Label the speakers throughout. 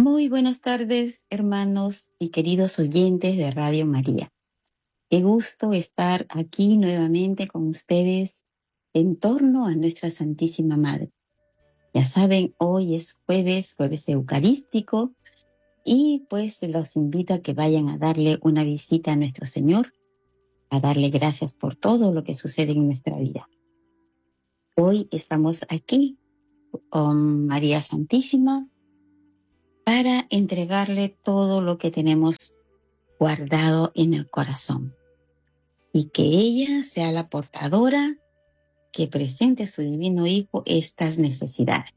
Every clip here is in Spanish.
Speaker 1: Muy buenas tardes, hermanos y queridos oyentes de Radio María. Qué gusto estar aquí nuevamente con ustedes en torno a nuestra Santísima Madre. Ya saben, hoy es jueves eucarístico, y pues los invito a que vayan a darle una visita a nuestro Señor, a darle gracias por todo lo que sucede en nuestra vida. Hoy estamos aquí con María Santísima para entregarle todo lo que tenemos guardado en el corazón, y que ella sea la portadora que presente a su divino Hijo estas necesidades.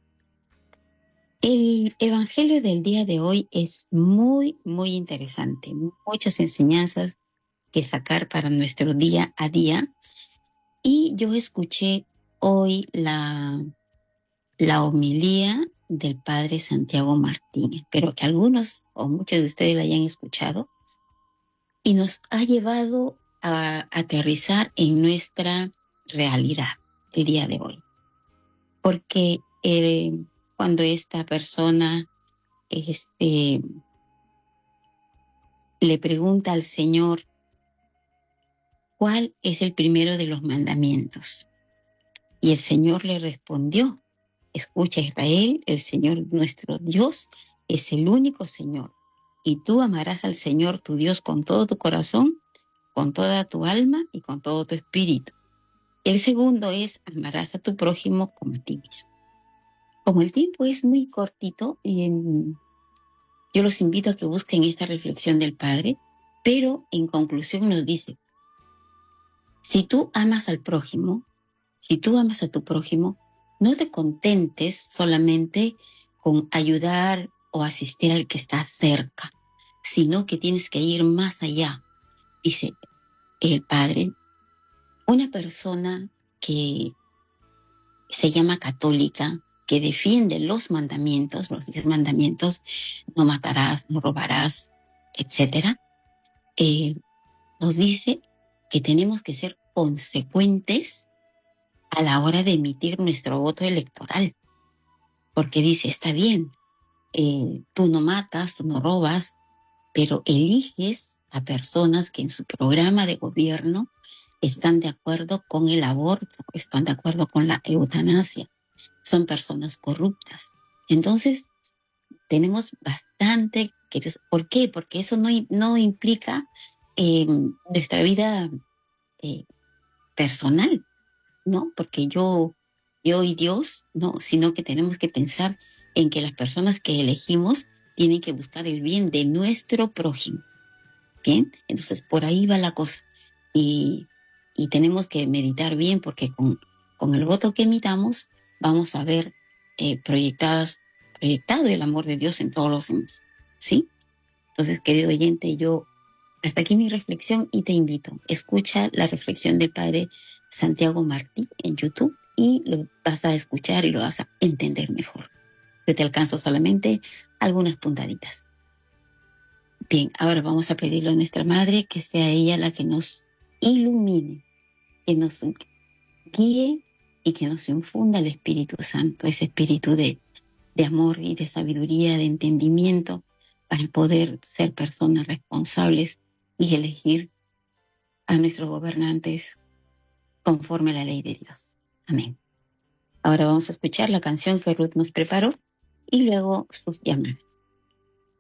Speaker 1: El Evangelio del día de hoy es muy interesante, muchas enseñanzas que sacar para nuestro día a día. Y yo escuché hoy la homilía del Padre Santiago Martín. Espero que algunos o muchos de ustedes la hayan escuchado, y nos ha llevado a aterrizar en nuestra realidad el día de hoy. Porque cuando esta persona le pregunta al Señor cuál es el primero de los mandamientos, y el Señor le respondió: escucha, Israel, el Señor nuestro Dios es el único Señor, y tú amarás al Señor tu Dios con todo tu corazón, con toda tu alma y con todo tu espíritu. El segundo es: amarás a tu prójimo como a ti mismo. Como el tiempo es muy cortito, yo los invito a que busquen esta reflexión del Padre, pero en conclusión nos dice: si tú amas al prójimo, si tú amas a tu prójimo, no te contentes solamente con ayudar o asistir al que está cerca, sino que tienes que ir más allá. Dice el Padre: una persona que se llama católica, que defiende los 10 mandamientos, no matarás, no robarás, etcétera, nos dice que tenemos que ser consecuentes a la hora de emitir nuestro voto electoral. Porque dice, está bien, tú no matas, tú no robas, pero eliges a personas que en su programa de gobierno están de acuerdo con el aborto, están de acuerdo con la eutanasia. Son personas corruptas. Entonces, tenemos bastante que... ¿Por qué? Porque eso no implica nuestra vida personal, ¿no? Porque yo y Dios, no, sino que tenemos que pensar en que las personas que elegimos tienen que buscar el bien de nuestro prójimo. ¿Bien? Entonces, por ahí va la cosa. Y tenemos que meditar bien, porque con el voto que emitamos vamos a ver proyectado el amor de Dios en todos los demás. ¿Sí? Entonces, querido oyente, hasta aquí mi reflexión, y te invito, escucha la reflexión del Padre Santiago Martí en YouTube, y lo vas a escuchar y lo vas a entender mejor. Yo te alcanzo solamente algunas puntaditas. Bien, ahora vamos a pedirle a nuestra Madre que sea ella la que nos ilumine, que nos guíe y que nos infunda el Espíritu Santo, ese espíritu de amor y de sabiduría, de entendimiento, para poder ser personas responsables y elegir a nuestros gobernantes conforme a la ley de Dios. Amén. Ahora vamos a escuchar la canción que Ruth nos preparó y luego sus llamadas.